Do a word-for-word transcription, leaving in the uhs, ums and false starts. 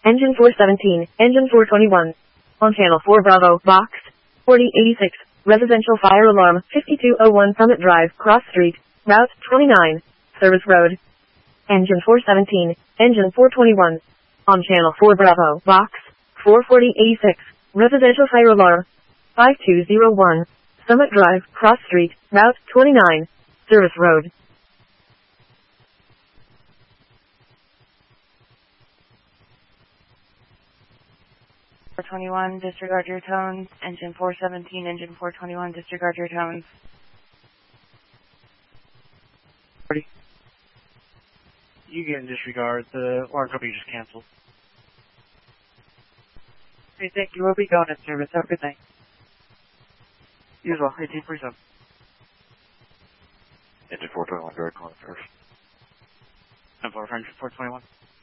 Engine four seventeen, engine four twenty-one. On channel four Bravo, box forty eighty-six, residential fire alarm, fifty-two oh one Summit Drive, Cross Street, Route twenty-nine, Service Road. Engine four seventeen, engine four twenty-one. On channel four Bravo, box four forty eighty-six, residential fire alarm, five two oh one, Summit Drive, Cross Street, Route twenty-nine, Service Road. four twenty-one, disregard your tones. Engine four seventeen, engine four twenty-one, disregard your tones. You can disregard. The alarm company just canceled. Hey, thank you. We'll be going in service. Have a good night. You as well. eighteen forty-seven. Engine four twenty-one, direct calling first. ten four, engine four twenty-one.